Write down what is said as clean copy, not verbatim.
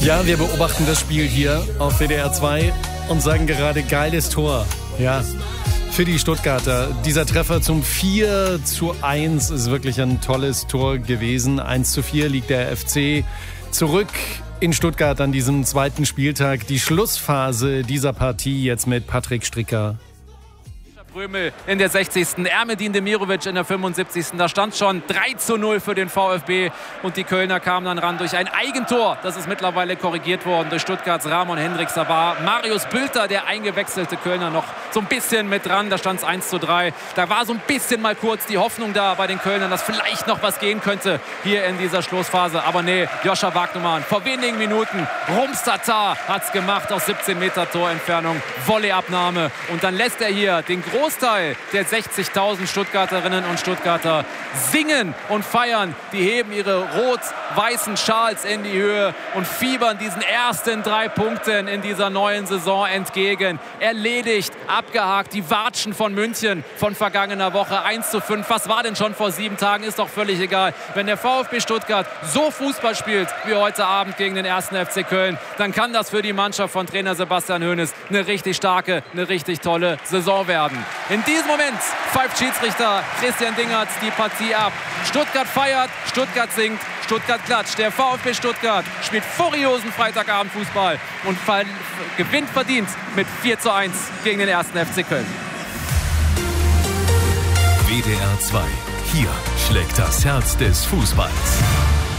Ja, wir beobachten das Spiel hier auf WDR 2 und sagen gerade geiles Tor. Ja, für die Stuttgarter. Dieser Treffer zum 4:1 ist wirklich ein tolles Tor gewesen. 1:4 liegt der FC zurück in Stuttgart an diesem zweiten Spieltag. Die Schlussphase dieser Partie jetzt mit Patrick Stricker. Prömel in der 60. Ermedin Demirovic in der 75. Da stand schon 3:0 für den VfB und die Kölner kamen dann ran durch ein Eigentor. Das ist mittlerweile korrigiert worden durch Stuttgarts Ramon Hendricks. Da war Marius Bülter, der eingewechselte Kölner, noch so ein bisschen mit dran. Da stand es 1:3. Da war so ein bisschen mal kurz die Hoffnung da bei den Kölnern, dass vielleicht noch was gehen könnte hier in dieser Schlussphase. Aber nee, Joscha Wagnumann vor wenigen Minuten, Rumstata hat es gemacht aus 17 Meter Torentfernung. Volleyabnahme und dann lässt er hier den Großteil der 60.000 Stuttgarterinnen und Stuttgarter singen und feiern. Die heben ihre rot-weißen Schals in die Höhe und fiebern diesen ersten 3 Punkten in dieser neuen Saison entgegen. Erledigt, abgehakt, die Watschen von München von vergangener Woche 1:5. Was war denn schon vor 7 Tagen? Ist doch völlig egal. Wenn der VfB Stuttgart so Fußball spielt wie heute Abend gegen den 1. FC Köln, dann kann das für die Mannschaft von Trainer Sebastian Hoeneß eine richtig starke, eine richtig tolle Saison werden. In diesem Moment pfeift Schiedsrichter Christian Dingertz die Partie ab. Stuttgart feiert, Stuttgart singt, Stuttgart klatscht. Der VfB Stuttgart spielt furiosen Freitagabendfußball und gewinnt verdient mit 4:1 gegen den 1. FC Köln. WDR 2. Hier schlägt das Herz des Fußballs.